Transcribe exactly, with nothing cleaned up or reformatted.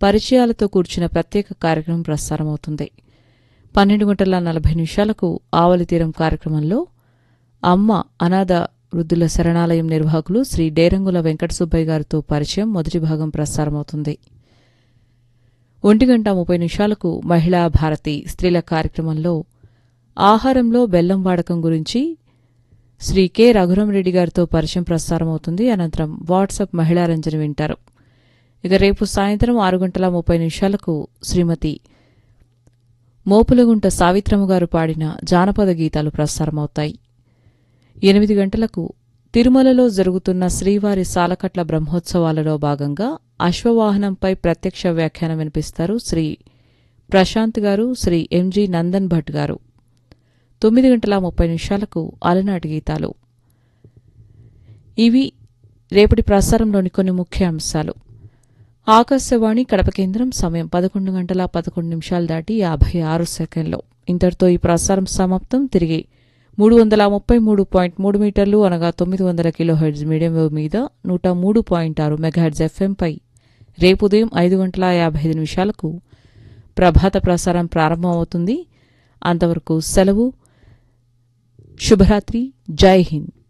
పరిచయాలతో కూర్చున్న ప్రత్యేక కార్యక్రమం ప్రసారమవుతుంది. పన్నెండు గంటల నలభై నిమిషాలకు ఆవలి తీరం కార్యక్రమంలో అమ్మ అనాథ వృద్ధుల శరణాలయం నిర్వాహకులు శ్రీ డేరంగుల వెంకట సుబ్బయ్య గారితో పరిచయం మొదటి భాగం ప్రసారమవుతుంది. ఒంటి గంట ముప్పై నిమిషాలకు మహిళా భారతి స్త్రీల కార్యక్రమంలో ఆహారంలో బెల్లం వాడకం గురించి శ్రీ కె రఘురామరెడ్డి గారితో పరిచయం ప్రసారమవుతుంది. అనంతరం వాట్సాప్ మహిళా రంజన వింటారు. ఇక రేపు సాయంత్రం ఆరు గంటల ముప్పై నిమిషాలకు శ్రీమతి మోపులగుంట సావిత్రమ్మ గారు పాడిన జానపద గీతాలు ప్రసారమవుతాయి. ఎనిమిది గంటలకు తిరుమలలో జరుగుతున్న శ్రీవారి సాలకట్ల బ్రహ్మోత్సవాలలో భాగంగా అశ్వవాహనంపై ప్రత్యక్ష వ్యాఖ్యానం వినిపిస్తారు శ్రీ ప్రశాంత్ గారు, శ్రీ ఎంజి నందన్ భట్ గారు. తొమ్మిది గంటల ముప్పై నిమిషాలకు అలనాటి గీతాలు. ఇవి రేపటి ప్రసారంలోని కొన్ని ముఖ్య అంశాలు. ఆకాశవాణి కడప కేంద్రం సమయం పదకొండు గంటల పదకొండు నిమిషాలు దాటి యాభై ఆరు సెకండ్లు. ఇంతటితో ఈ ప్రసారం సమాప్తం. తిరిగి మూడు వందల ముప్పై మూడు పాయింట్ మూడు మీటర్లు అనగా తొమ్మిది వందల కిలోహెర్ట్జ్ మీడియం వేవ్ మీద నూట మూడు పాయింట్ ఆరు మెగాహెర్ట్జ్ ఎఫ్ఎంపై రేపు ఉదయం ఐదు గంటల యాభై ఐదు నిమిషాలకు ప్రభాత ప్రసారం ప్రారంభమవుతుంది. అంతవరకు సెలవు. శుభరాత్రి. జై హింద్.